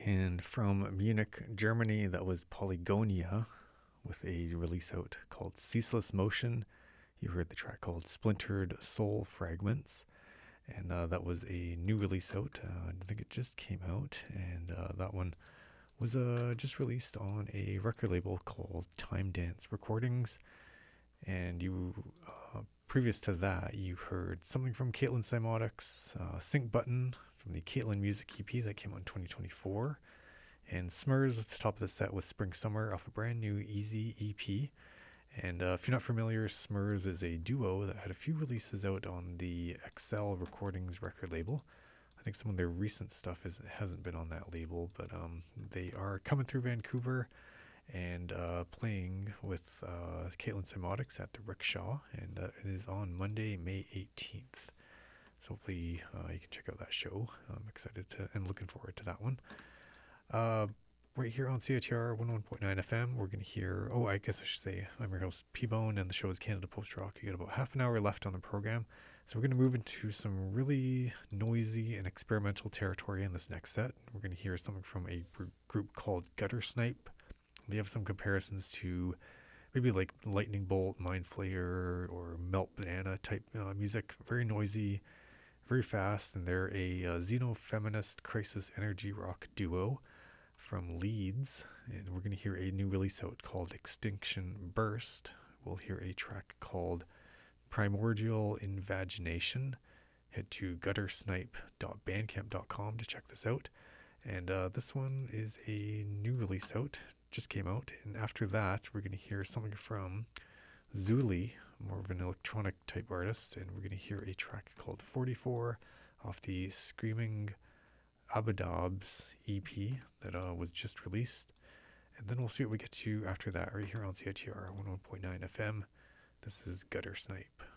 And from Munich, Germany, that was Polygonia with a release out called Ceaseless Motion. You heard the track called Splintered Soul Fragments. And that was a new release out. I think it just came out. And that one was just released on a record label called Time Dance Recordings. And previous to that, you heard something from Caitlin Cymotics, Sync Button from the Caitlin Music EP that came out in 2024, and Smurs at the top of the set with Spring Summer off a brand new Easy EP. And if you're not familiar, Smurs is a duo that had a few releases out on the Excel Recordings record label. I think some of their recent stuff hasn't been on that label, but they are coming through Vancouver and playing with Caitlin Cymotics at the Rickshaw, and it is on Monday, May 18th. So hopefully you can check out that show. I'm excited and looking forward to that one. Right here on CITR 101.9 FM, we're going to hear, I guess I should say, I'm your host, P-Bone, and the show is Canada Post Rock. You got about half an hour left on the program. So we're going to move into some really noisy and experimental territory in this next set. We're going to hear something from a group called Gutter Snipe. They have some comparisons to maybe like Lightning Bolt, Mind Flayer, or Melt Banana type music. Very noisy, very fast, and they're a xenofeminist crisis energy rock duo from Leeds. And we're going to hear a new release out called Extinction Burst. We'll hear a track called Primordial Invagination. Head to guttersnipe.bandcamp.com to check this out. And this one is a new release out, just came out. And after that, we're going to hear something from Zuli, more of an electronic type artist. And we're going to hear a track called 44 off the Screaming Abadabs EP that was just released. And then we'll see what we get to after that right here on CITR 101.9 FM. This is Gutter Snipe.